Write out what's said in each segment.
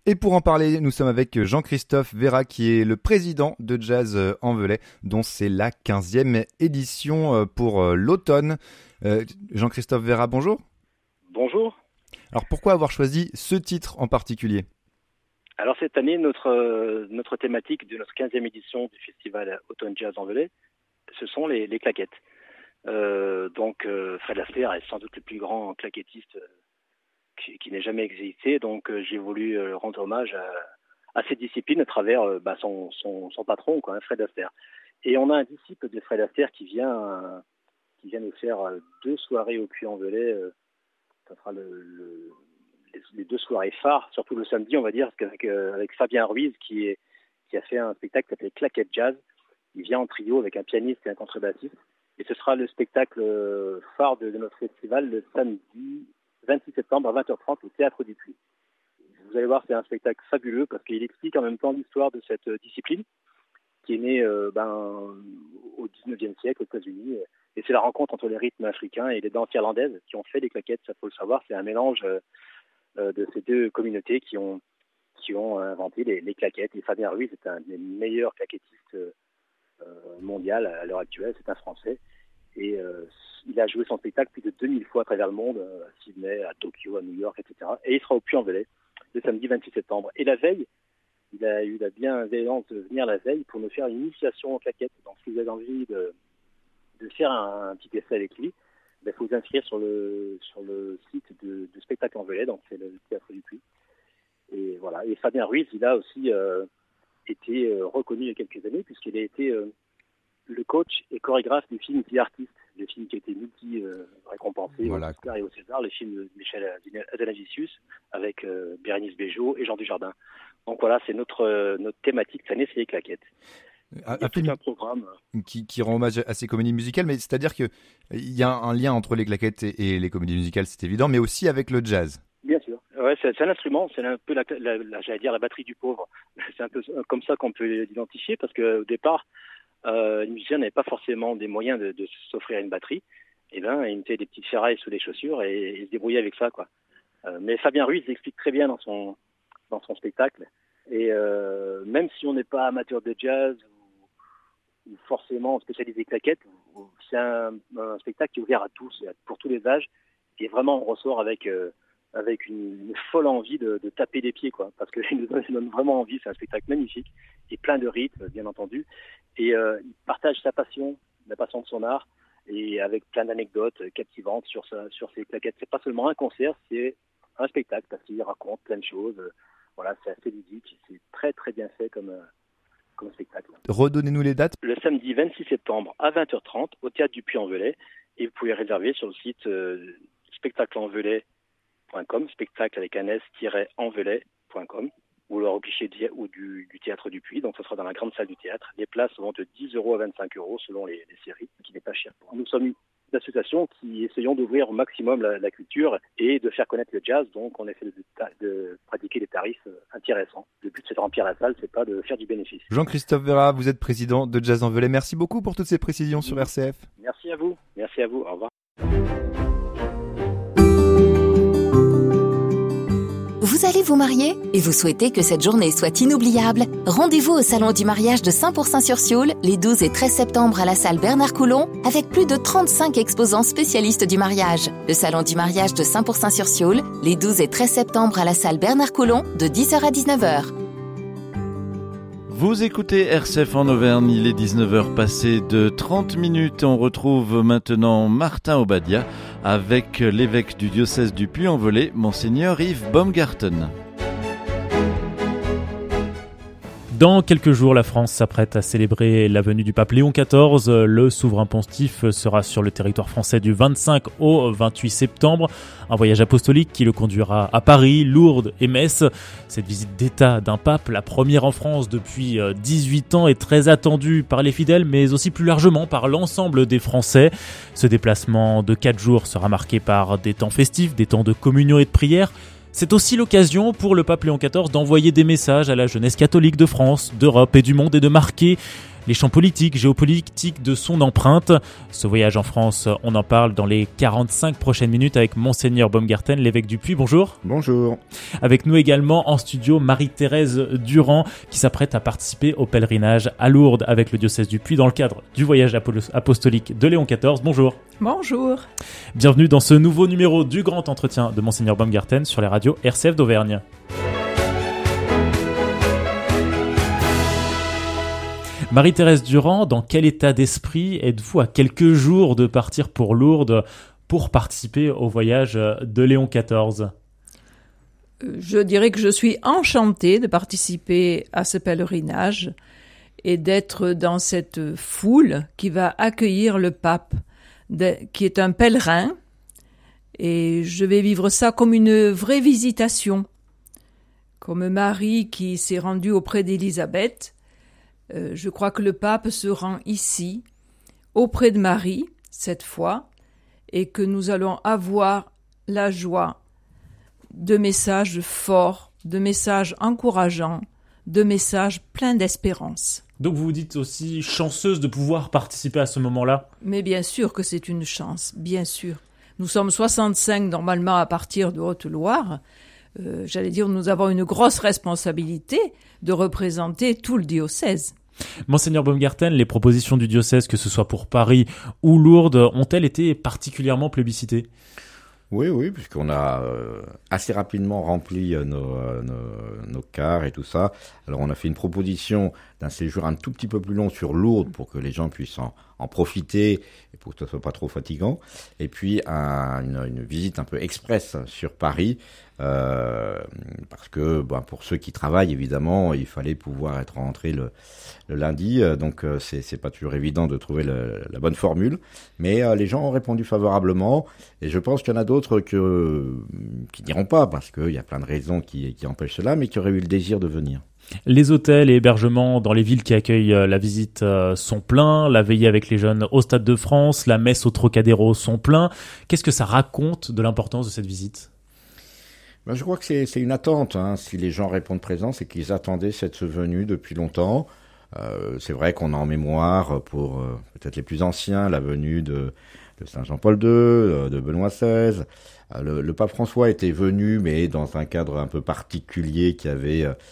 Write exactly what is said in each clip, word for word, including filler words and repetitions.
Et pour en parler, nous sommes avec Jean-Christophe Vera, qui est le président de Jazz en Velay, dont c'est la quinzième édition pour l'automne. Euh, Jean-Christophe Vera, bonjour. Bonjour. Alors pourquoi avoir choisi ce titre en particulier ? Alors cette année, notre, euh, notre thématique de notre quinzième édition du festival Automne Jazz en Velay, ce sont les, les claquettes. Euh, donc euh, Fred Astaire est sans doute le plus grand claquettiste euh, qui, qui n'ait jamais existé, donc euh, j'ai voulu euh, rendre hommage à, à cette discipline à travers euh, bah, son, son, son patron, quoi, hein, Fred Astaire. Et on a un disciple de Fred Astaire qui vient, euh, qui vient nous faire euh, deux soirées au Puy-en-Velay. Euh, ça sera le, le, les, les deux soirées phares, surtout le samedi, on va dire, avec, euh, avec Fabien Ruiz qui, est, qui a fait un spectacle qui s'appelait Claquette Jazz. Il vient en trio avec un pianiste et un contrebassiste. Et ce sera le spectacle phare de, de notre festival le samedi vingt-six septembre à vingt heures trente au Théâtre du Puy. Vous allez voir, c'est un spectacle fabuleux parce qu'il explique en même temps l'histoire de cette discipline qui est née euh, ben, au dix-neuvième siècle aux États-Unis. Et c'est la rencontre entre les rythmes africains et les danses irlandaises qui ont fait les claquettes, ça faut le savoir. C'est un mélange euh, de ces deux communautés qui ont, qui ont inventé les, les claquettes. Et Fabien Ruiz est un des meilleurs claquettistes euh, mondial à l'heure actuelle, c'est un Français. Et euh, il a joué son spectacle plus de deux mille fois à travers le monde, à Sydney, à Tokyo, à New York, et cetera. Et il sera au Puy-en-Velay le samedi vingt-six septembre. Et la veille, il a eu la bienveillance de venir la veille pour nous faire une initiation en claquettes. Donc si vous avez envie de, de faire un, un petit essai avec lui, il ben, faut vous inscrire sur le, sur le site de, de Spectacle en Velay, donc c'est le Théâtre du Puy. Et voilà. Et Fabien Ruiz, il a aussi euh, été euh, reconnu il y a quelques années, puisqu'il a été euh, le coach et chorégraphe du film The Artist, le film qui a été multi-récompensé voilà. au Oscar et au César, le film de Michel Hazanavicius avec euh, Bérénice Bejo et Jean Dujardin. Donc voilà, c'est notre, euh, notre thématique cette année, c'est les claquettes. Un, Il y a tout un programme qui, qui rend hommage à ces comédies musicales, mais c'est-à-dire qu'il y a un lien entre les claquettes et, et les comédies musicales, c'est évident, mais aussi avec le jazz. Bien sûr. Ouais, c'est, c'est un instrument, c'est un peu la, la, la, j'allais dire la batterie du pauvre. C'est un peu comme ça qu'on peut l'identifier, parce qu'au départ, euh, les musiciens n'avaient pas forcément des moyens de, de s'offrir une batterie. Et ben, ils mettaient des petites ferrailles sous les chaussures et, et ils se débrouillaient avec ça, quoi. Euh, mais Fabien Ruiz l'explique très bien dans son dans son spectacle. Et euh, même si on n'est pas amateur de jazz ou, ou forcément spécialisé claquettes, c'est un, un spectacle qui est ouvert à tous, pour tous les âges. Et vraiment, on ressort avec euh, avec une, une folle envie de, de taper des pieds, quoi, parce qu'il nous donne, donne vraiment envie. C'est un spectacle magnifique et plein de rythmes, bien entendu. Et euh, il partage sa passion, la passion de son art, et avec plein d'anecdotes captivantes sur sa, sur ses claquettes. C'est pas seulement un concert, c'est un spectacle parce qu'il raconte plein de choses. Voilà, c'est assez ludique, c'est très très bien fait comme comme spectacle. Redonnez-nous les dates. Le samedi vingt-six septembre à vingt heures trente au Théâtre du Puy-en-Velay, et vous pouvez réserver sur le site euh, spectacle en velay point com, spectacle avec un s-envelay point com, ou le guichet ou du, du Théâtre du Puy, donc ce sera dans la grande salle du théâtre. Les places vont de dix euros à vingt-cinq euros selon les, les séries, ce qui n'est pas cher. Nous sommes une association qui essayons d'ouvrir au maximum la, la culture et de faire connaître le jazz, donc on essaie de, de, de pratiquer des tarifs intéressants. Le but c'est de remplir la salle, c'est pas de faire du bénéfice. Jean-Christophe Vera, vous êtes président de Jazz en Velay. Merci beaucoup pour toutes ces précisions sur R C F. Merci à vous, merci à vous, au revoir. Vous allez vous marier et vous souhaitez que cette journée soit inoubliable? Rendez-vous au Salon du mariage de Saint-Pourçain-sur-Sioule les douze et treize septembre à la salle Bernard Coulon avec plus de trente-cinq exposants spécialistes du mariage. Le Salon du mariage de Saint-Pourçain-sur-Sioule les douze et treize septembre à la salle Bernard Coulon de dix heures à dix-neuf heures. Vous écoutez R C F en Auvergne, il est dix-neuf heures passées de trente minutes. On retrouve maintenant Martin Obadia avec l'évêque du diocèse du Puy-en-Velay, Monseigneur Yves Baumgarten. Dans quelques jours, la France s'apprête à célébrer la venue du pape Léon quatorze. Le souverain pontife sera sur le territoire français du vingt-cinq au vingt-huit septembre. Un voyage apostolique qui le conduira à Paris, Lourdes et Metz. Cette visite d'État d'un pape, la première en France depuis dix-huit ans, est très attendue par les fidèles, mais aussi plus largement par l'ensemble des Français. Ce déplacement de quatre jours sera marqué par des temps festifs, des temps de communion et de prière. C'est aussi l'occasion pour le pape Léon quatorze d'envoyer des messages à la jeunesse catholique de France, d'Europe et du monde et de marquer les champs politiques, géopolitiques de son empreinte. Ce voyage en France, on en parle dans les quarante-cinq prochaines minutes avec Monseigneur Baumgarten, l'évêque du Puy. Bonjour. Bonjour. Avec nous également en studio Marie-Thérèse Durand qui s'apprête à participer au pèlerinage à Lourdes avec le diocèse du Puy dans le cadre du voyage apostolique de Léon quatorze. Bonjour. Bonjour. Bienvenue dans ce nouveau numéro du Grand Entretien de Monseigneur Baumgarten sur les radios R C F d'Auvergne. Marie-Thérèse Durand, dans quel état d'esprit êtes-vous à quelques jours de partir pour Lourdes pour participer au voyage de Léon quatorze ? Je dirais que je suis enchantée de participer à ce pèlerinage et d'être dans cette foule qui va accueillir le pape, de, qui est un pèlerin, et je vais vivre ça comme une vraie visitation. Comme Marie qui s'est rendue auprès d'Élisabeth, euh, je crois que le pape se rend ici, auprès de Marie, cette fois, et que nous allons avoir la joie de messages forts, de messages encourageants, de messages pleins d'espérance. Donc vous vous dites aussi chanceuse de pouvoir participer à ce moment-là ? Mais bien sûr que c'est une chance, bien sûr. Nous sommes soixante-cinq normalement à partir de Haute-Loire. Euh, j'allais dire, nous avons une grosse responsabilité de représenter tout le diocèse. Monseigneur Baumgarten, les propositions du diocèse, que ce soit pour Paris ou Lourdes, ont-elles été particulièrement plébiscitées ? Oui, oui, puisqu'on a euh, assez rapidement rempli euh, nos, euh, nos, nos cars et tout ça. Alors on a fait une proposition d'un séjour un tout petit peu plus long sur Lourdes pour que les gens puissent en, en profiter et pour que ce soit pas trop fatigant. Et puis un, une, une visite un peu express sur Paris, euh, parce que ben, pour ceux qui travaillent, évidemment, il fallait pouvoir être rentré le, le lundi. Donc euh, c'est, c'est pas toujours évident de trouver le, la bonne formule. Mais euh, les gens ont répondu favorablement et je pense qu'il y en a d'autres que, qui n'iront pas parce qu'il y a plein de raisons qui, qui empêchent cela, mais qui auraient eu le désir de venir. Les hôtels et hébergements dans les villes qui accueillent la visite sont pleins, la veillée avec les jeunes au Stade de France, la messe au Trocadéro sont pleins. Qu'est-ce que ça raconte de l'importance de cette visite ? Ben, je crois que c'est, c'est une attente. Hein. Si les gens répondent présents, c'est qu'ils attendaient cette venue depuis longtemps. Euh, c'est vrai qu'on a en mémoire, pour euh, peut-être les plus anciens, la venue de, de Saint Jean-Paul deux, euh, de Benoît seize. Euh, le, le pape François était venu, mais dans un cadre un peu particulier qui avait euh,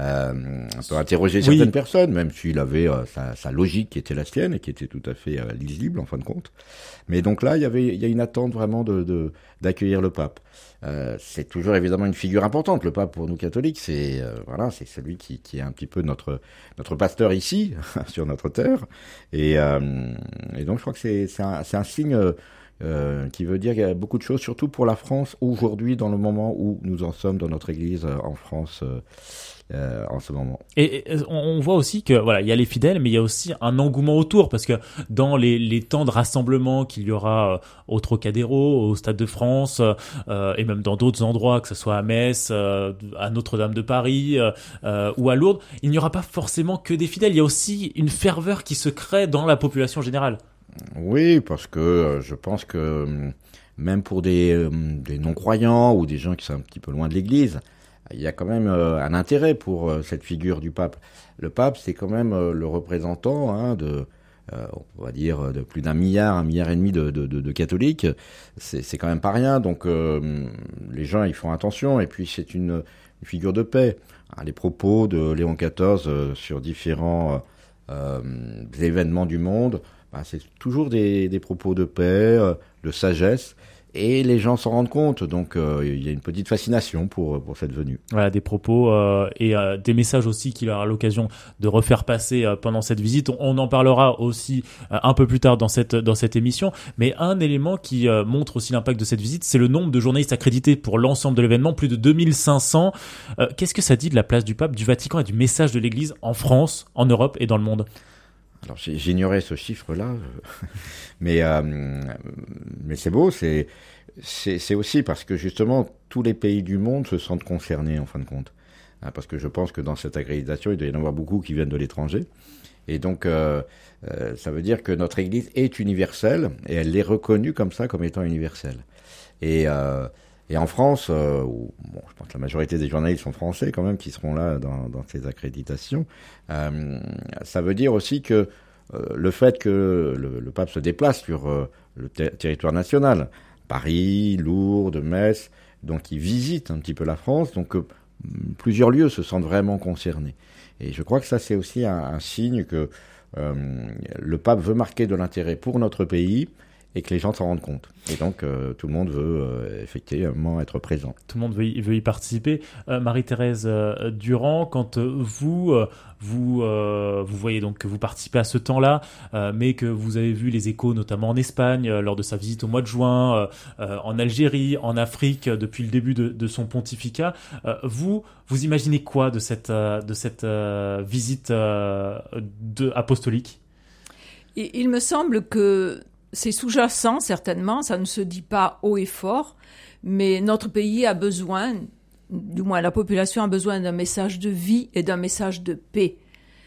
un peu interrogé certaines oui. personnes, même s'il avait euh, sa, sa logique qui était la sienne et qui était tout à fait euh, lisible en fin de compte. Mais donc là, il y avait, il y a une attente vraiment de, de d'accueillir le pape. Euh, c'est toujours évidemment une figure importante. Le pape pour nous catholiques, c'est euh, voilà, c'est celui qui, qui est un petit peu notre notre pasteur ici sur notre terre. Et, euh, et donc je crois que c'est c'est un, c'est un signe euh, qui veut dire qu'il y a beaucoup de choses, surtout pour la France aujourd'hui, dans le moment où nous en sommes dans notre Église euh, en France. Euh, Euh, en ce moment. Et, et on voit aussi que voilà, il y a les fidèles, mais il y a aussi un engouement autour, parce que dans les, les temps de rassemblement qu'il y aura au Trocadéro, au Stade de France, euh, et même dans d'autres endroits, que ce soit à Metz, euh, à Notre-Dame de Paris euh, ou à Lourdes, il n'y aura pas forcément que des fidèles. Il y a aussi une ferveur qui se crée dans la population générale. Oui, parce que euh, je pense que même pour des, euh, des non-croyants ou des gens qui sont un petit peu loin de l'Église, il y a quand même euh, un intérêt pour euh, cette figure du pape. Le pape, c'est quand même euh, le représentant hein, de, euh, on va dire, de plus d'un milliard, un milliard et demi de, de, de, de catholiques. C'est, c'est quand même pas rien. Donc euh, les gens, ils font attention. Et puis c'est une, une figure de paix. Hein, les propos de Léon quatorze euh, sur différents euh, événements du monde, bah, c'est toujours des, des propos de paix, euh, de sagesse. Et les gens s'en rendent compte, donc euh, il y a une petite fascination pour pour cette venue. Voilà, des propos euh, et euh, des messages aussi qu'il aura l'occasion de refaire passer euh, pendant cette visite. On, on en parlera aussi euh, un peu plus tard dans cette dans cette émission. Mais un élément qui euh, montre aussi l'impact de cette visite, c'est le nombre de journalistes accrédités pour l'ensemble de l'événement, plus de deux mille cinq cents. Euh, qu'est-ce que ça dit de la place du pape, du Vatican et du message de l'Église en France, en Europe et dans le monde ? Alors j'ignorais ce chiffre-là, mais euh, mais c'est beau, c'est c'est c'est aussi parce que justement tous les pays du monde se sentent concernés en fin de compte, hein, parce que je pense que dans cette accréditation il doit y en avoir beaucoup qui viennent de l'étranger, et donc euh, euh, ça veut dire que notre Église est universelle et elle est reconnue comme ça comme étant universelle, et euh, Et en France, euh, où, bon, je pense que la majorité des journalistes sont français quand même, qui seront là dans, dans ces accréditations, euh, ça veut dire aussi que euh, le fait que le, le pape se déplace sur euh, le ter- territoire national, Paris, Lourdes, Metz, donc il visite un petit peu la France, donc euh, plusieurs lieux se sentent vraiment concernés. Et je crois que ça, c'est aussi un, un signe que euh, le pape veut marquer de l'intérêt pour notre pays, et que les gens s'en rendent compte. Et donc, euh, tout le monde veut euh, effectivement être présent. Tout le monde veut y, veut y participer. Euh, Marie-Thérèse euh, Durand, quand euh, vous, euh, vous, euh, vous voyez donc que vous participez à ce temps-là, euh, mais que vous avez vu les échos, notamment en Espagne, euh, lors de sa visite au mois de juin, euh, euh, en Algérie, en Afrique, euh, depuis le début de, de son pontificat, euh, vous, vous imaginez quoi de cette, euh, de cette euh, visite euh, de, apostolique ? Et il me semble que c'est sous-jacent, certainement, ça ne se dit pas haut et fort, mais notre pays a besoin, du moins la population a besoin d'un message de vie et d'un message de paix.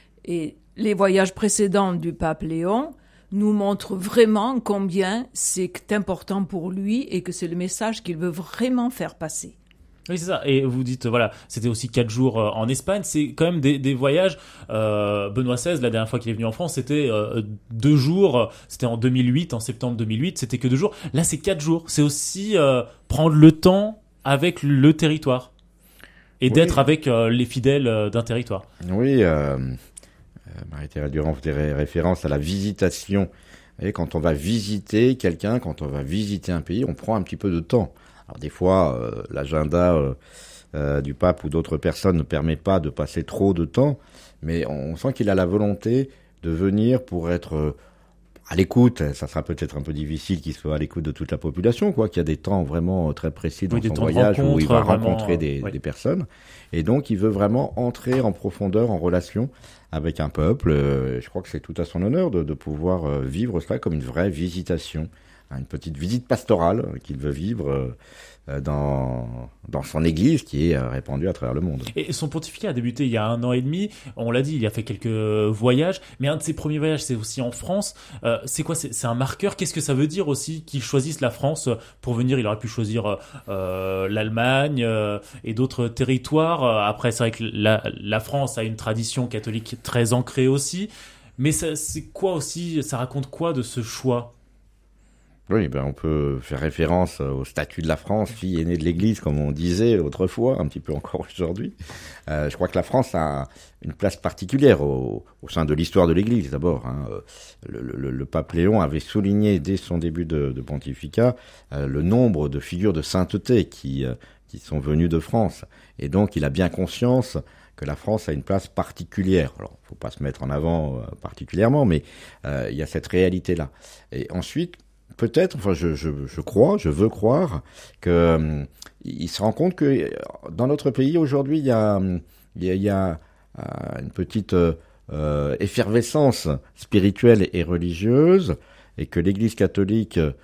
Et les voyages précédents du pape Léon nous montrent vraiment combien c'est important pour lui et que c'est le message qu'il veut vraiment faire passer. Oui, c'est ça. Et vous dites, voilà, c'était aussi quatre jours euh, en Espagne. C'est quand même des, des voyages. Euh, Benoît seize, la dernière fois qu'il est venu en France, c'était euh, deux jours. C'était en deux mille huit, en septembre deux mille huit. C'était que deux jours. Là, c'est quatre jours. C'est aussi euh, prendre le temps avec le territoire et oui. d'être avec euh, les fidèles euh, d'un territoire. Oui, euh, Marie-Thérèse Durand faisait référence à la visitation. Et quand on va visiter quelqu'un, quand on va visiter un pays, on prend un petit peu de temps. Alors des fois, euh, l'agenda euh, euh, du pape ou d'autres personnes ne permet pas de passer trop de temps, mais on sent qu'il a la volonté de venir pour être euh, à l'écoute. Ça sera peut-être un peu difficile qu'il soit à l'écoute de toute la population, quoi, qu'il y a des temps vraiment très précis dans oui, son voyage où il va vraiment, rencontrer des, oui. des personnes. Et donc, il veut vraiment entrer en profondeur, en relation avec un peuple. Euh, je crois que c'est tout à son honneur de, de pouvoir euh, vivre cela comme une vraie visitation. Une petite visite pastorale qu'il veut vivre euh, dans, dans son église qui est euh, répandue à travers le monde. Et son pontificat a débuté il y a un an et demi. On l'a dit, il a fait quelques voyages. Mais un de ses premiers voyages, c'est aussi en France. Euh, c'est quoi c'est, c'est un marqueur. Qu'est-ce que ça veut dire aussi qu'il choisisse la France pour venir ? Il aurait pu choisir euh, l'Allemagne euh, et d'autres territoires. Après, c'est vrai que la, la France a une tradition catholique très ancrée aussi. Mais ça, c'est quoi aussi ? Ça raconte quoi de ce choix ? Oui, ben on peut faire référence au statut de la France, fille aînée de l'Église, comme on disait autrefois, un petit peu encore aujourd'hui. Euh, je crois que la France a une place particulière au, au sein de l'histoire de l'Église, d'abord. Hein. Le, le, le pape Léon avait souligné dès son début de, de pontificat euh, le nombre de figures de sainteté qui, euh, qui sont venues de France. Et donc, il a bien conscience que la France a une place particulière. Alors, faut pas se mettre en avant euh, particulièrement, mais euh, il y a cette réalité-là. Et ensuite, peut-être, enfin, je, je, je crois, je veux croire que euh, il se rend compte que dans notre pays aujourd'hui, il y a, il y a, il y a euh, une petite euh, effervescence spirituelle et religieuse, et que l'Église catholique euh,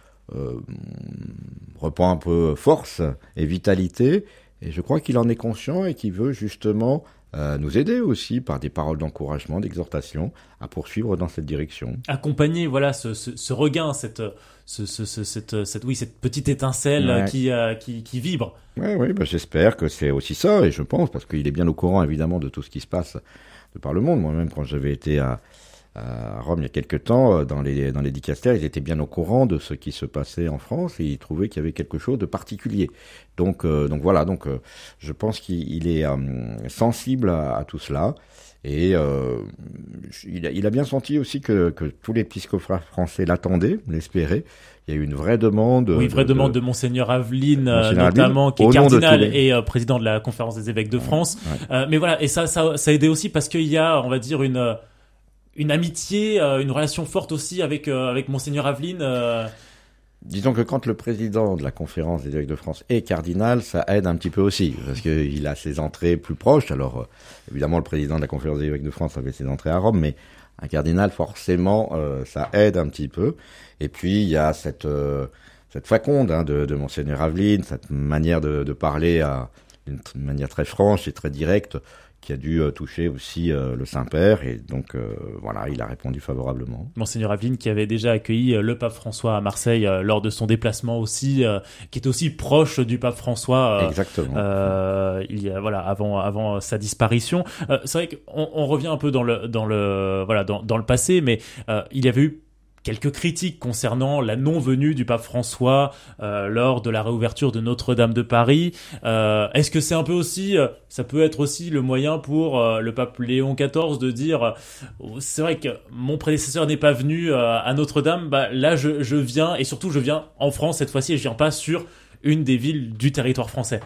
reprend un peu force et vitalité. Et je crois qu'il en est conscient et qu'il veut justement Euh, nous aider aussi par des paroles d'encouragement, d'exhortation à poursuivre dans cette direction. Accompagner, voilà, ce, ce, ce regain, cette, ce, ce, ce, cette, cette, oui, cette petite étincelle ouais. qui, euh, qui, qui vibre. Oui, oui, ben j'espère que c'est aussi ça, et je pense, parce qu'il est bien au courant évidemment de tout ce qui se passe de par le monde. Moi-même, quand j'avais été à, à Rome il y a quelque temps, dans les, dans les dicastères, ils étaient bien au courant de ce qui se passait en France, et ils trouvaient qu'il y avait quelque chose de particulier. Donc, euh, donc voilà, donc euh, je pense qu'il est euh, sensible à, à tout cela, et euh, il, a, il a bien senti aussi que, que tous les épiscopats français l'attendaient, l'espéraient. Il y a eu une vraie demande. Oui, une vraie de, demande de, de Monseigneur Aveline, Monseigneur notamment, Aveline, qui est cardinal et euh, président de la Conférence des évêques de France. Ouais. Euh, mais voilà, et ça, ça, ça a aidé aussi parce qu'il y a, on va dire, une une amitié, euh, une relation forte aussi avec euh, avec Monseigneur Aveline. Euh... Disons que quand le président de la Conférence des évêques de France est cardinal, ça aide un petit peu aussi, parce qu'il a ses entrées plus proches. Alors, euh, évidemment, le président de la Conférence des évêques de France avait ses entrées à Rome, mais un cardinal, forcément, euh, ça aide un petit peu. Et puis, il y a cette, euh, cette faconde hein, de, de Monseigneur Aveline, cette manière de, de parler à, d'une t- manière très franche et très directe, qui a dû euh, toucher aussi euh, le Saint-Père. Et donc, euh, voilà, il a répondu favorablement. Monseigneur Aveline, qui avait déjà accueilli euh, le pape François à Marseille euh, lors de son déplacement aussi, euh, qui est aussi proche du pape François. Euh, Exactement. Euh, il y a, voilà, avant, avant sa disparition. Euh, c'est vrai qu'on on revient un peu dans le, dans le, voilà, dans, dans le passé, mais euh, il y avait eu quelques critiques concernant la non-venue du pape François euh, lors de la réouverture de Notre-Dame de Paris. Euh, est-ce que c'est un peu aussi, euh, ça peut être aussi le moyen pour euh, le pape Léon quatorze de dire euh, c'est vrai que mon prédécesseur n'est pas venu euh, à Notre-Dame, bah, là je, je viens, et surtout je viens en France cette fois-ci, et je viens pas sur une des villes du territoire français.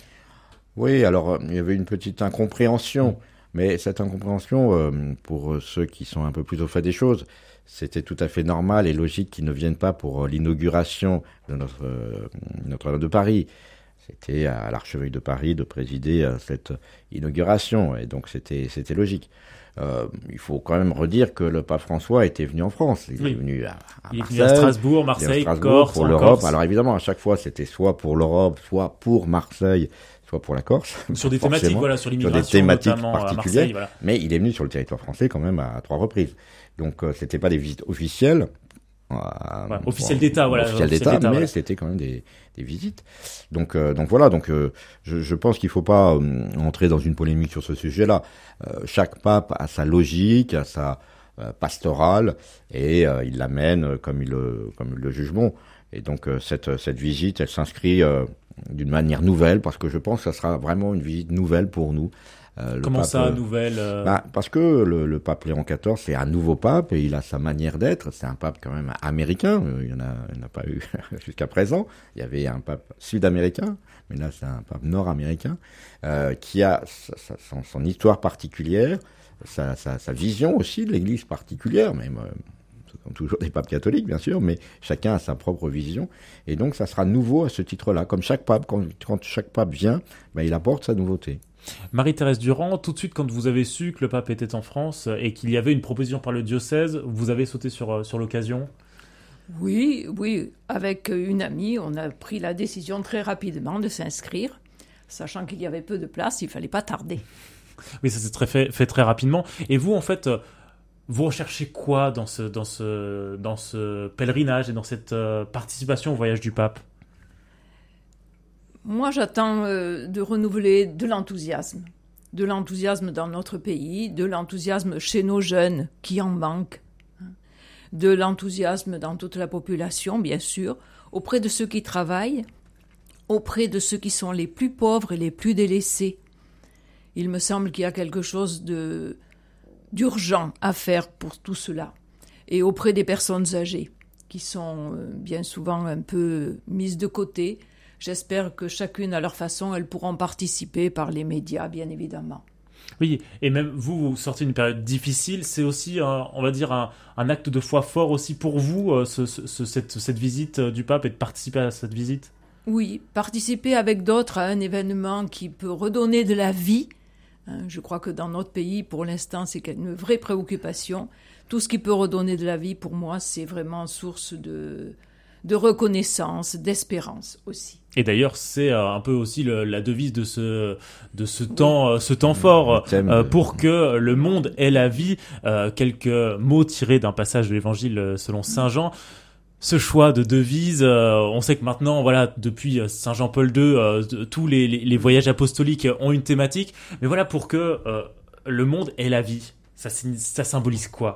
Oui, alors, il y avait une petite incompréhension. Mais cette incompréhension, euh, pour ceux qui sont un peu plus au fait des choses, c'était tout à fait normal et logique qu'ils ne viennent pas pour l'inauguration de notre euh, Notre-Dame de Paris. C'était à l'archevêque de Paris de présider à cette inauguration, et donc c'était c'était logique. Euh, il faut quand même redire que le pape François était venu en France. Il Oui. est venu à, à Il est Marseille, venu à Strasbourg, il est à Marseille, Strasbourg Corse, pour en l'Europe. Corse. Alors évidemment, à chaque fois, c'était soit pour l'Europe, soit pour Marseille, soit pour la Corse. Sur des forcément. thématiques, voilà, sur l'immigration, Sur des thématiques notamment à particulières. Marseille, voilà. Mais il est venu sur le territoire français quand même à, à trois reprises. Donc euh, c'était pas des visites officielles. Euh, Voilà, officiel d'État, voilà, Officiel officiel d'État, d'État, mais voilà. c'était quand même des, des visites. Donc, euh, donc voilà. Donc, euh, je, je pense qu'il faut pas euh, entrer dans une polémique sur ce sujet-là. Euh, chaque pape a sa logique, a sa euh, pastorale, et euh, il l'amène comme il le, comme il le juge bon. Et donc euh, cette cette visite, elle s'inscrit euh, d'une manière nouvelle, parce que je pense que ça sera vraiment une visite nouvelle pour nous. Euh, le Comment pape, ça, euh, nouvelle euh... bah, parce que le, le pape Léon quatorze, c'est un nouveau pape, et il a sa manière d'être. C'est un pape quand même américain. Il y en a, il n'y en a pas eu jusqu'à présent. Il y avait un pape sud-américain, mais là c'est un pape nord-américain, euh, qui a sa, sa, son, son histoire particulière, sa, sa, sa vision aussi de l'Église particulière, même euh, comme toujours des papes catholiques bien sûr, mais chacun a sa propre vision. Et donc ça sera nouveau à ce titre-là. Comme chaque pape, quand, quand chaque pape vient, bah, il apporte sa nouveauté. Marie-Thérèse Durand, tout de suite quand vous avez su que le pape était en France et qu'il y avait une proposition par le diocèse, vous avez sauté sur, sur l'occasion? Oui, oui. Avec une amie, on a pris la décision très rapidement de s'inscrire, sachant qu'il y avait peu de place, il fallait pas tarder. Oui, ça s'est très fait, fait très rapidement. Et vous, en fait, vous recherchez quoi dans ce, dans ce, dans ce pèlerinage et dans cette euh, participation au voyage du pape? Moi, j'attends euh, de renouveler de l'enthousiasme. De l'enthousiasme dans notre pays, de l'enthousiasme chez nos jeunes qui en manquent, hein. De l'enthousiasme dans toute la population, bien sûr, auprès de ceux qui travaillent, auprès de ceux qui sont les plus pauvres et les plus délaissés. Il me semble qu'il y a quelque chose de, d'urgent à faire pour tout cela. Et auprès des personnes âgées, qui sont euh, bien souvent un peu mises de côté. J'espère que chacune à leur façon, elles pourront participer par les médias, bien évidemment. Oui, et même vous, vous sortez d'une période difficile, c'est aussi, un, on va dire, un, un acte de foi fort aussi pour vous, euh, ce, ce, cette, cette visite du pape, et de participer à cette visite? Oui, participer avec d'autres à un événement qui peut redonner de la vie. Hein, je crois que dans notre pays, pour l'instant, c'est une vraie préoccupation. Tout ce qui peut redonner de la vie, pour moi, c'est vraiment source de, de reconnaissance, d'espérance aussi. Et d'ailleurs, c'est euh, un peu aussi le, la devise de ce de ce oui. temps, euh, ce temps fort, euh, pour que le monde ait la vie. Euh, quelques mots tirés d'un passage de l'Évangile selon saint Jean. Ce choix de devise, euh, on sait que maintenant, voilà, depuis saint Jean-Paul deux, euh, tous les, les, les voyages apostoliques ont une thématique. Mais voilà, pour que euh, le monde ait la vie, ça, ça symbolise quoi?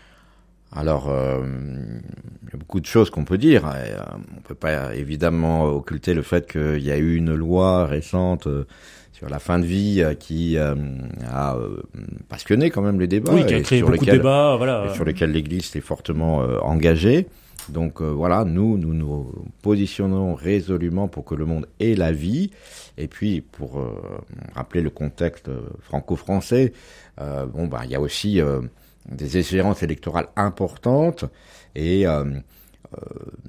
Alors, euh, il y a beaucoup de choses qu'on peut dire. Et, euh, on peut pas évidemment occulter le fait qu'il y a eu une loi récente euh, sur la fin de vie euh, qui euh, a euh, passionné quand même les débats. Oui, qui a créé sur beaucoup lequel, de débats, voilà. Et sur lesquels l'Église s'est fortement euh, engagée. Donc euh, voilà, nous, nous nous positionnons résolument pour que le monde ait la vie. Et puis, pour euh, rappeler le contexte franco-français, euh, bon bah il y a aussi euh, des échéances électorales importantes et euh, euh,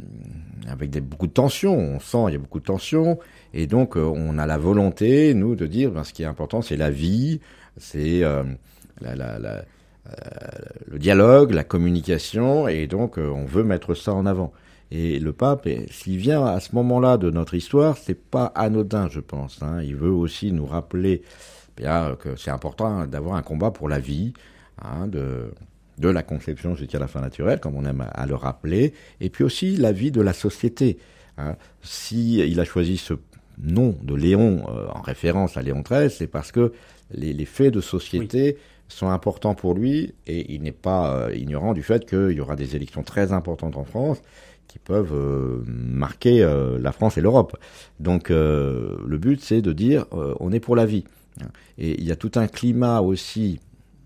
avec des, beaucoup de tensions. On sent il y a beaucoup de tensions et donc euh, on a la volonté, nous, de dire ben, ce qui est important, c'est la vie, c'est euh, la, la, la, euh, le dialogue, la communication et donc euh, on veut mettre ça en avant. Et le pape, s'il vient à ce moment-là de notre histoire, c'est pas anodin, je pense. Hein. Il veut aussi nous rappeler bien que c'est important d'avoir un combat pour la vie, hein, de, de la conception jusqu'à la fin naturelle, comme on aime à, à le rappeler, et puis aussi la vie de la société. Hein. Si il a choisi ce nom de Léon euh, en référence à Léon treize, c'est parce que les, les faits de société oui. sont importants pour lui, et il n'est pas euh, ignorant du fait qu'il y aura des élections très importantes en France qui peuvent euh, marquer euh, la France et l'Europe. Donc euh, le but, c'est de dire euh, on est pour la vie. Et il y a tout un climat aussi,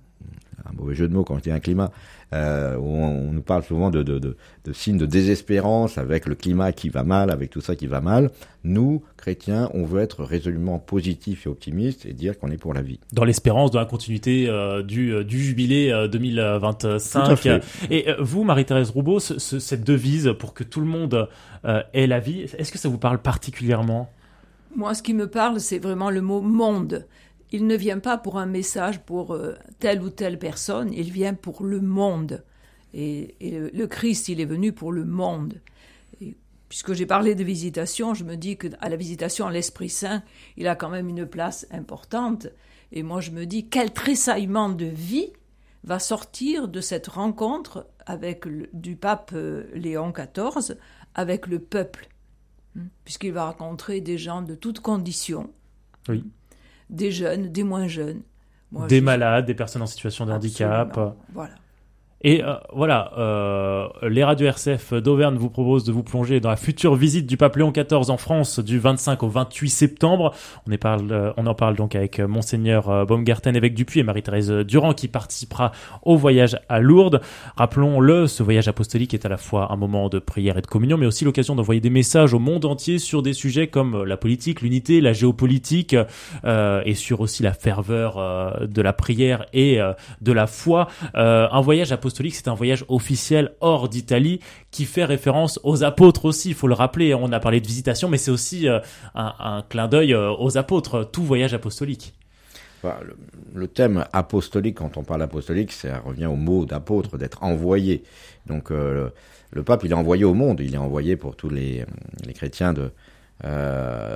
un mauvais jeu de mots quand je dis un climat, euh, où on, on nous parle souvent de, de, de, de signes de désespérance avec le climat qui va mal, avec tout ça qui va mal. Nous, chrétiens, on veut être résolument positifs et optimistes et dire qu'on est pour la vie. Dans l'espérance, dans la continuité euh, du, du jubilé euh, deux mille vingt-cinq. Et euh, vous, Marie-Thérèse Roubaud, ce, ce, cette devise pour que tout le monde euh, ait la vie, est-ce que ça vous parle particulièrement ? Moi, ce qui me parle, c'est vraiment le mot « monde ». Il ne vient pas pour un message pour euh, telle ou telle personne, il vient pour le monde. Et, et le, le Christ, il est venu pour le monde. Et puisque j'ai parlé de visitation, je me dis qu'à la visitation, l'Esprit Saint, il a quand même une place importante. Et moi, je me dis, quel tressaillement de vie va sortir de cette rencontre avec le, du pape euh, Léon quatorze avec le peuple, puisqu'il va rencontrer des gens de toutes conditions. Oui. Des jeunes, des moins jeunes. Moi, des je... malades, des personnes en situation de handicap. Absolument. Voilà. Et euh, voilà, euh, les radios R C F d'Auvergne vous proposent de vous plonger dans la future visite du pape Léon quatorze en France du vingt-cinq au vingt-huit septembre. On, parle, euh, on en parle donc avec Monseigneur euh, Baumgarten, évêque du Puy, et Marie-Thérèse Durand qui participera au voyage à Lourdes. Rappelons-le, ce voyage apostolique est à la fois un moment de prière et de communion, mais aussi l'occasion d'envoyer des messages au monde entier sur des sujets comme la politique, l'unité, la géopolitique, euh, et sur aussi la ferveur euh, de la prière et euh, de la foi. Euh, un voyage apostolique, c'est un voyage officiel hors d'Italie qui fait référence aux apôtres aussi, il faut le rappeler. On a parlé de visitation, mais c'est aussi euh, un, un clin d'œil euh, aux apôtres, tout voyage apostolique. Enfin, le, le thème apostolique, quand on parle apostolique, ça revient au mot d'apôtre, d'être envoyé. Donc euh, le, le pape, il est envoyé au monde, il est envoyé pour tous les, les chrétiens de, euh,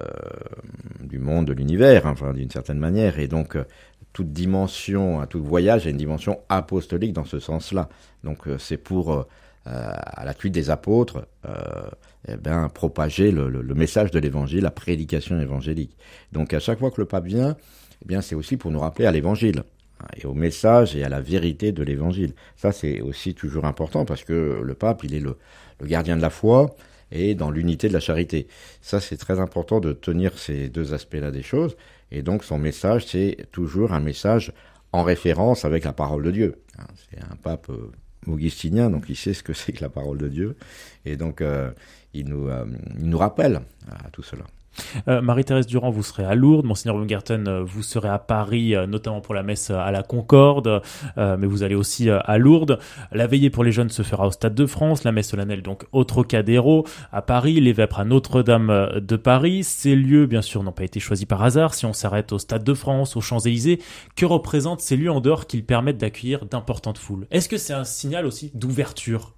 du monde, de l'univers, enfin, d'une certaine manière. Et donc euh, toute dimension, tout voyage a une dimension apostolique dans ce sens-là. Donc euh, c'est pour, euh, à la suite des apôtres, euh, eh ben, propager le, le, le message de l'évangile, la prédication évangélique. Donc à chaque fois que le pape vient, eh bien, c'est aussi pour nous rappeler à l'évangile, hein, et au message et à la vérité de l'évangile. Ça, c'est aussi toujours important parce que le pape, il est le, le gardien de la foi et dans l'unité de la charité. Ça, c'est très important de tenir ces deux aspects-là des choses. Et donc, son message, c'est toujours un message en référence avec la parole de Dieu. C'est un pape euh, augustinien, donc il sait ce que c'est que la parole de Dieu. Et donc, euh, il, nous, euh, il nous rappelle à tout cela. Euh, Marie-Thérèse Durand, vous serez à Lourdes. Monseigneur Baumgarten, euh, vous serez à Paris, euh, notamment pour la messe à la Concorde, euh, mais vous allez aussi euh, à Lourdes. La veillée pour les jeunes se fera au Stade de France, la messe solennelle donc au Trocadéro, à Paris, les vêpres à Notre-Dame de Paris. Ces lieux, bien sûr, n'ont pas été choisis par hasard. Si on s'arrête au Stade de France, aux Champs-Élysées, que représentent ces lieux en dehors qu'ils permettent d'accueillir d'importantes foules? Est-ce que c'est un signal aussi d'ouverture?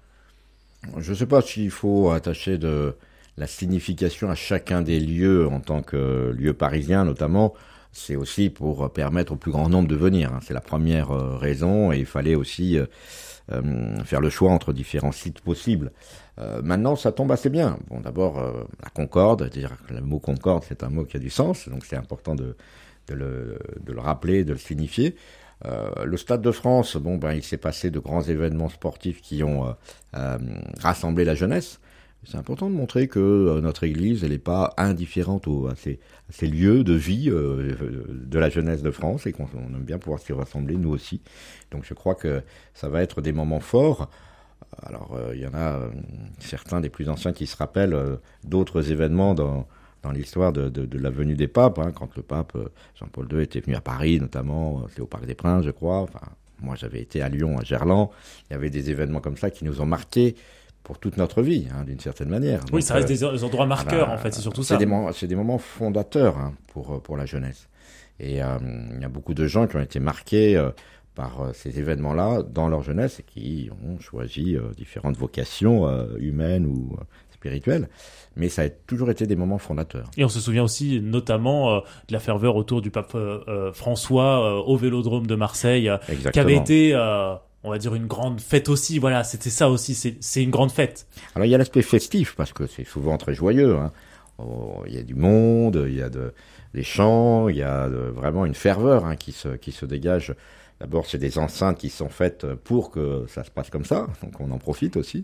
Je ne sais pas s'il faut attacher de la signification à chacun des lieux en tant que lieu parisien notamment. C'est aussi pour permettre au plus grand nombre de venir. C'est la première raison et il fallait aussi euh, faire le choix entre différents sites possibles. Euh, maintenant, ça tombe assez bien. Bon, d'abord, euh, la Concorde, c'est-à-dire que le mot Concorde, c'est un mot qui a du sens, donc c'est important de, de, le, de le rappeler, de le signifier. Euh, le Stade de France, bon, ben, il s'est passé de grands événements sportifs qui ont euh, euh, rassemblé la jeunesse. C'est important de montrer que euh, notre Église, elle n'est pas indifférente aux, à, ces, à ces lieux de vie euh, de la jeunesse de France et qu'on on aime bien pouvoir s'y rassembler, nous aussi. Donc je crois que ça va être des moments forts. Alors il euh, y en a euh, certains des plus anciens qui se rappellent euh, d'autres événements dans, dans l'histoire de, de, de la venue des papes, hein, quand le pape euh, Jean-Paul deux était venu à Paris notamment, euh, c'est au Parc des Princes je crois. Enfin, moi j'avais été à Lyon, à Gerland. Il y avait des événements comme ça qui nous ont marqués pour toute notre vie, hein, d'une certaine manière. Oui, donc, ça reste euh, des endroits marqueurs, bah, en fait, c'est surtout c'est ça. Des moments, c'est des moments fondateurs hein, pour, pour la jeunesse. Et euh, il y a beaucoup de gens qui ont été marqués euh, par euh, ces événements-là dans leur jeunesse et qui ont choisi euh, différentes vocations euh, humaines ou euh, spirituelles. Mais ça a toujours été des moments fondateurs. Et on se souvient aussi notamment euh, de la ferveur autour du pape euh, euh, François euh, au Vélodrome de Marseille, euh, qui avait été, euh, on va dire, une grande fête aussi. Voilà, c'était ça aussi, c'est, c'est une grande fête. Alors il y a l'aspect festif, parce que c'est souvent très joyeux, hein. Oh, il y a du monde, il y a de, des chants, il y a de, vraiment une ferveur hein, qui, se, qui se dégage. D'abord, c'est des enceintes qui sont faites pour que ça se passe comme ça, donc on en profite aussi.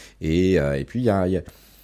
Et, euh, et puis, il y a, il y a,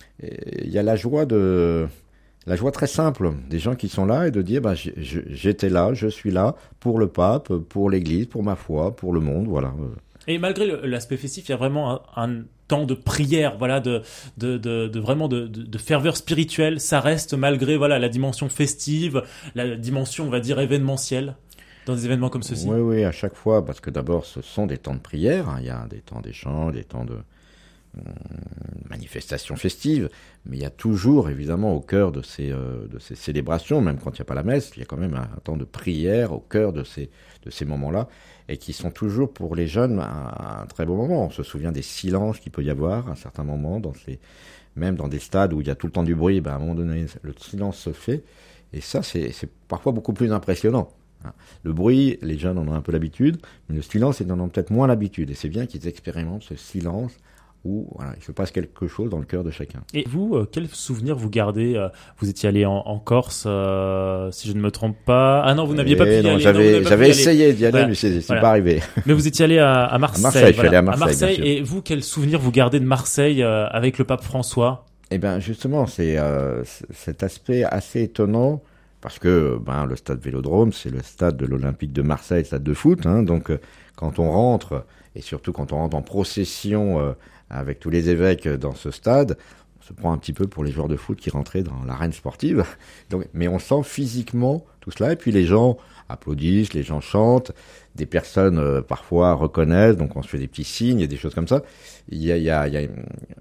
il y a la joie de, la joie très simple des gens qui sont là et de dire, bah, j'étais là, je suis là pour le pape, pour l'Église, pour ma foi, pour le monde, voilà. Et malgré le, l'aspect festif, il y a vraiment un, un temps de prière, voilà, de, de, de, de vraiment de, de, de ferveur spirituelle. Ça reste malgré, voilà, la dimension festive, la dimension, on va dire, événementielle. Dans des événements comme ceci. Oui, oui, à chaque fois, parce que d'abord, ce sont des temps de prière. Hein, il y a des temps d'échange, des temps de euh, manifestations festives, mais il y a toujours, évidemment, au cœur de ces, euh, de ces célébrations, même quand il n'y a pas la messe, il y a quand même un, un temps de prière au cœur de ces, de ces moments-là, et qui sont toujours, pour les jeunes, un, un très beau moment. On se souvient des silences qu'il peut y avoir à un certain moment, dans ces, même dans des stades où il y a tout le temps du bruit, ben, à un moment donné, le silence se fait, et ça, c'est, c'est parfois beaucoup plus impressionnant. Le bruit, les jeunes en ont un peu l'habitude, mais le silence, ils en ont peut-être moins l'habitude. Et c'est bien qu'ils expérimentent ce silence où voilà, il se passe quelque chose dans le cœur de chacun. Et vous, euh, quel souvenir vous gardez euh, Vous étiez allé en, en Corse, euh, si je ne me trompe pas. Ah non, vous n'aviez et pas pu y non, aller. J'avais, non, j'avais essayé d'y aller, voilà. mais c'est, c'est voilà. pas arrivé. Mais vous étiez allé à, à Marseille. À Marseille, je suis voilà. allé à Marseille. À Marseille. Bien sûr. Et vous, quel souvenir vous gardez de Marseille euh, avec le pape François ? Eh bien, justement, c'est euh, cet aspect assez étonnant. Parce que ben, le stade Vélodrome, c'est le stade de l'Olympique de Marseille, stade de foot. Hein, donc, euh, quand on rentre, et surtout quand on rentre en procession euh, avec tous les évêques dans ce stade, on se prend un petit peu pour les joueurs de foot qui rentraient dans l'arène sportive. Donc, mais on sent physiquement tout cela. Et puis les gens applaudissent, les gens chantent, des personnes euh, parfois reconnaissent, donc on se fait des petits signes et des choses comme ça. Il y a, il y a, il y a une,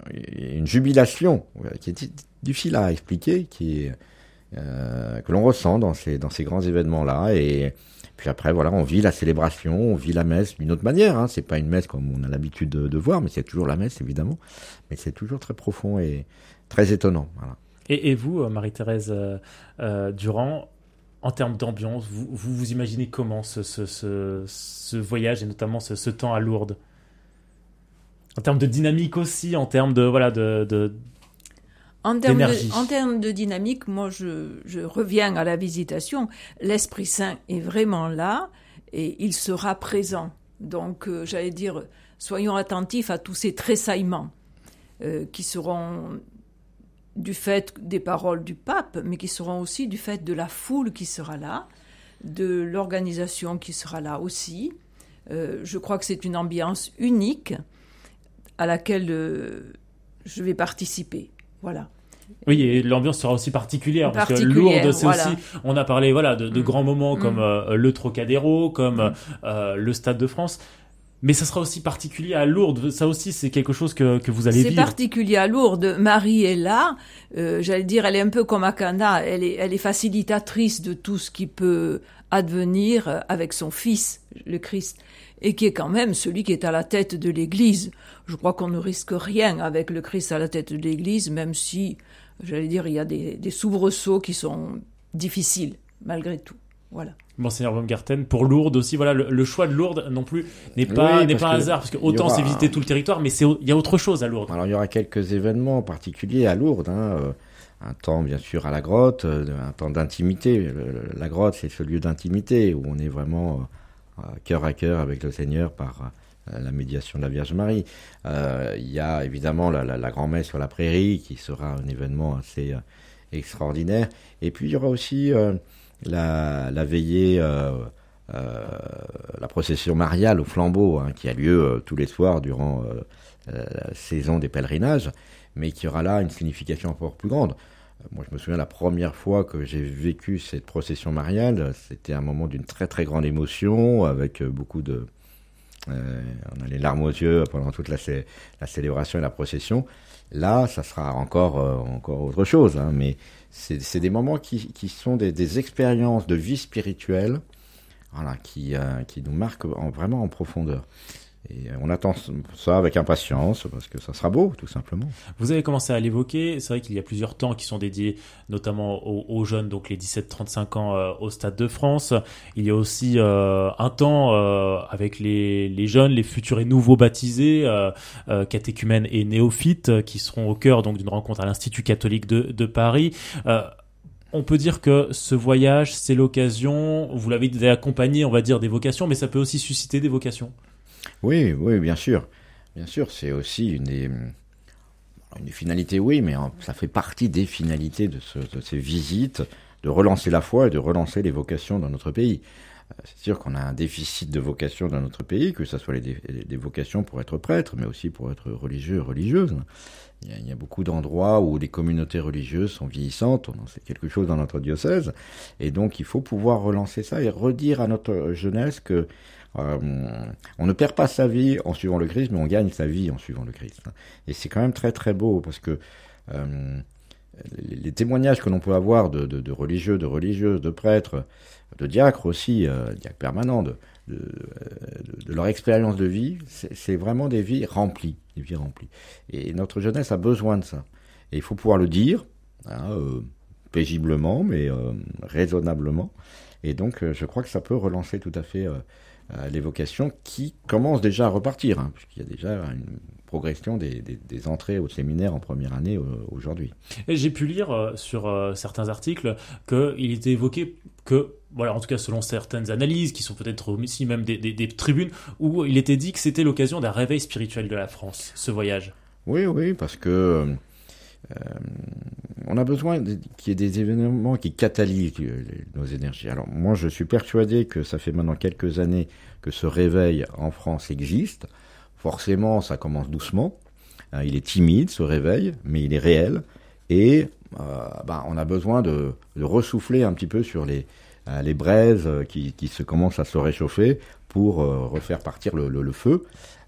une jubilation qui est difficile à expliquer, qui est... Euh, que l'on ressent dans ces, dans ces grands événements-là. Et puis après, voilà, on vit la célébration, on vit la messe d'une autre manière. Hein. C'est pas une messe comme on a l'habitude de, de voir, mais c'est toujours la messe, évidemment. Mais c'est toujours très profond et très étonnant. Voilà. Et, et vous, Marie-Thérèse euh, euh, Durand, en termes d'ambiance, vous, vous vous imaginez comment ce, ce, ce, ce voyage et notamment ce, ce temps à Lourdes ? En termes de dynamique aussi, en termes de... Voilà, de, de En termes, de, en termes de dynamique, moi, je, je reviens à la visitation. L'Esprit Saint est vraiment là et il sera présent. Donc, euh, j'allais dire, soyons attentifs à tous ces tressaillements euh, qui seront du fait des paroles du pape, mais qui seront aussi du fait de la foule qui sera là, de l'organisation qui sera là aussi. Euh, je crois que c'est une ambiance unique à laquelle euh, je vais participer. Voilà. Oui, et l'ambiance sera aussi particulière, parce que Lourdes, c'est voilà. aussi, on a parlé voilà de, de mmh. grands moments comme mmh. euh, le Trocadéro, comme mmh. euh, le Stade de France, mais ça sera aussi particulier à Lourdes. Ça aussi, c'est quelque chose que que vous allez c'est vivre. C'est particulier à Lourdes. Marie est là, euh, j'allais dire, elle est un peu comme à Cana, elle est elle est facilitatrice de tout ce qui peut advenir avec son Fils, le Christ, et qui est quand même celui qui est à la tête de l'Église. Je crois qu'on ne risque rien avec le Christ à la tête de l'Église, même si, j'allais dire, il y a des, des soubresauts qui sont difficiles, malgré tout. Voilà. Monseigneur Baumgarten, pour Lourdes aussi, voilà, le, le choix de Lourdes non plus n'est pas, oui, n'est pas un hasard, parce que autant aura... c'est visiter tout le territoire, mais c'est, il y a autre chose à Lourdes. Alors il y aura quelques événements particuliers à Lourdes, hein, euh, un temps bien sûr à la grotte, euh, un temps d'intimité. Le, le, la grotte, c'est ce lieu d'intimité où on est vraiment euh, cœur à cœur avec le Seigneur par euh, la médiation de la Vierge Marie. Euh, il y a évidemment la, la, la grand-messe sur la prairie qui sera un événement assez euh, extraordinaire. Et puis il y aura aussi euh, la, la veillée, euh, euh, la procession mariale au flambeau, hein, qui a lieu euh, tous les soirs durant euh, la saison des pèlerinages, mais qui aura là une signification encore plus grande. Moi, je me souviens la première fois que j'ai vécu cette procession mariale, c'était un moment d'une très très grande émotion, avec beaucoup de... Euh, on a les larmes aux yeux pendant toute la, cé- la célébration et la procession. Là, ça sera encore, euh, encore autre chose, hein, mais c'est, c'est des moments qui, qui sont des, des expériences de vie spirituelle voilà, qui, euh, qui nous marque en, vraiment en profondeur. Et on attend ça avec impatience parce que ça sera beau, tout simplement. Vous avez commencé à l'évoquer. C'est vrai qu'il y a plusieurs temps qui sont dédiés notamment aux, aux jeunes, donc les dix-sept trente-cinq ans euh, au Stade de France. Il y a aussi euh, un temps euh, avec les, les jeunes, les futurs et nouveaux baptisés, euh, euh, catéchumènes et néophytes, euh, qui seront au cœur donc d'une rencontre à l'Institut catholique de, de Paris. Euh, On peut dire que ce voyage, c'est l'occasion, vous l'avez déjà accompagné, on va dire, des vocations, mais ça peut aussi susciter des vocations. Oui, oui, bien sûr. Bien sûr, c'est aussi une des, une des finalités, oui, mais ça fait partie des finalités de, ce, de ces visites, de relancer la foi et de relancer les vocations dans notre pays. C'est sûr qu'on a un déficit de vocations dans notre pays, que ce soit les, des vocations pour être prêtre, mais aussi pour être religieux et religieuse. Il y, a, il y a beaucoup d'endroits où les communautés religieuses sont vieillissantes, on en sait quelque chose dans notre diocèse, et donc il faut pouvoir relancer ça et redire à notre jeunesse que euh, on ne perd pas sa vie en suivant le Christ, mais on gagne sa vie en suivant le Christ. Et c'est quand même très très beau, parce que euh, les, les témoignages que l'on peut avoir de, de, de religieux, de religieuses, de prêtres, de diacres aussi, euh, diacres permanents, de, de, de, de leur expérience de vie, c'est, c'est vraiment des vies remplies, des vies remplies. Et notre jeunesse a besoin de ça. Et il faut pouvoir le dire, hein, euh, paisiblement, mais euh, raisonnablement. Et donc, euh, je crois que ça peut relancer tout à fait euh, euh, les vocations qui commencent déjà à repartir, hein, puisqu'il y a déjà une progression des, des, des entrées au séminaire en première année euh, aujourd'hui. Et j'ai pu lire euh, sur euh, certains articles qu'il était évoqué que, voilà, en tout cas selon certaines analyses, qui sont peut-être aussi même des, des, des tribunes, où il était dit que c'était l'occasion d'un réveil spirituel de la France, ce voyage. Oui, oui, parce que euh, on a besoin de, qu'il y ait des événements qui catalysent nos énergies. Alors moi, je suis persuadé que ça fait maintenant quelques années que ce réveil en France existe. Forcément, ça commence doucement. Euh, il est timide, ce réveil, mais il est réel. Et euh, bah, on a besoin de, de ressouffler un petit peu sur les, euh, les braises qui, qui se commencent à se réchauffer pour euh, refaire partir le, le, le feu.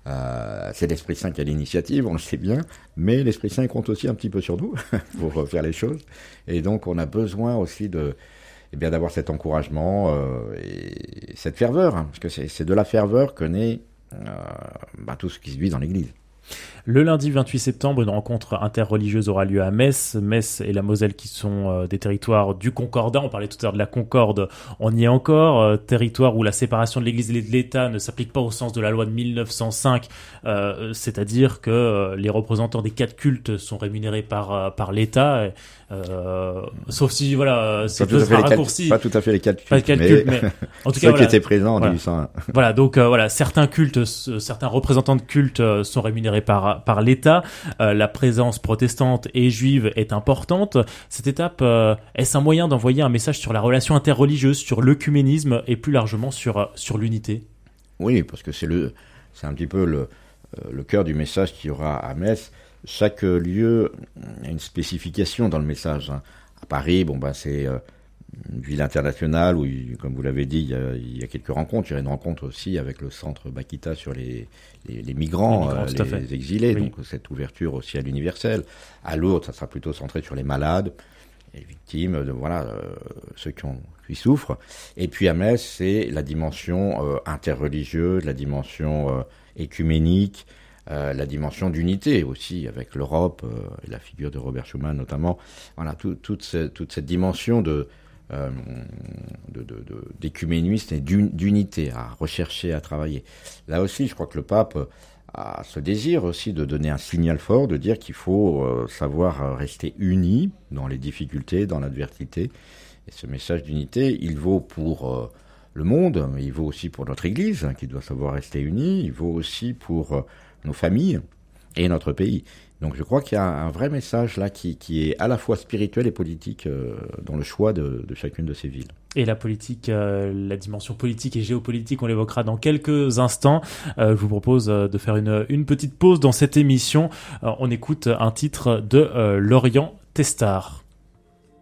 Euh, c'est l'Esprit Saint qui a l'initiative, on le sait bien, mais l'Esprit Saint compte aussi un petit peu sur nous pour faire les choses. Et donc, on a besoin aussi de, eh bien, d'avoir cet encouragement euh, et cette ferveur, hein, parce que c'est, c'est de la ferveur que naît euh, bah, tout ce qui se vit dans l'Église. Le lundi vingt-huit septembre, une rencontre interreligieuse aura lieu à Metz. Metz et la Moselle qui sont euh, des territoires du Concordat. On parlait tout à l'heure de la Concorde, on y est encore. Euh, territoire où la séparation de l'Église et de l'État ne s'applique pas au sens de la loi de mille neuf cent cinq, euh, c'est-à-dire que euh, les représentants des quatre cultes sont rémunérés par, euh, par l'État. Euh, sauf si, voilà, c'est peut-être un raccourci. Pas tout à fait les quatre cultes, pas quatre cultes mais, mais en tout cas, ceux voilà, qui étaient présents en voilà. mille huit cent un. Voilà, donc euh, voilà, certains cultes, euh, certains représentants de cultes euh, sont rémunérés par par l'État. Euh, la présence protestante et juive est importante. Cette étape, euh, est-ce un moyen d'envoyer un message sur la relation interreligieuse, sur l'œcuménisme et plus largement sur sur l'unité? Oui, parce que c'est le, c'est un petit peu le euh, le cœur du message qu'il y aura à Metz. Chaque lieu a une spécification dans le message. Hein. À Paris, bon ben c'est euh, une ville internationale où, comme vous l'avez dit, il y, a, il y a quelques rencontres. Il y a une rencontre aussi avec le centre Bakita sur les, les, les migrants, les, migrants, euh, les, les exilés. Oui. Donc cette ouverture aussi à l'universel. À Lourdes, ça sera plutôt centré sur les malades, les victimes, de, voilà, euh, ceux qui, ont, qui souffrent. Et puis à Metz, c'est la dimension euh, interreligieuse, la dimension euh, écuménique. Euh, la dimension d'unité aussi avec l'Europe euh, et la figure de Robert Schuman notamment. Voilà, tout, toute, cette, toute cette dimension de, euh, de, de, de, d'écuménisme et d'unité à rechercher, à travailler. Là aussi, je crois que le pape a ce désir aussi de donner un signal fort, de dire qu'il faut euh, savoir rester unis dans les difficultés, dans l'adversité. Et ce message d'unité, il vaut pour euh, le monde, mais il vaut aussi pour notre Église, hein, qui doit savoir rester unie. Il vaut aussi pour euh, nos familles et notre pays. Donc je crois qu'il y a un vrai message là qui, qui est à la fois spirituel et politique euh, dans le choix de, de chacune de ces villes. Et la politique, euh, la dimension politique et géopolitique, on l'évoquera dans quelques instants. Euh, je vous propose euh, de faire une, une petite pause dans cette émission. Euh, on écoute un titre de euh, Lorient Testard.